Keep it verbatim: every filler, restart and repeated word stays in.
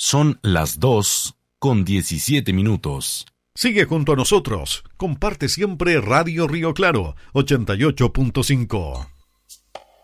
Son las dos con diecisiete minutos. Sigue junto a nosotros. Comparte siempre Radio Río Claro, ochenta y ocho punto cinco.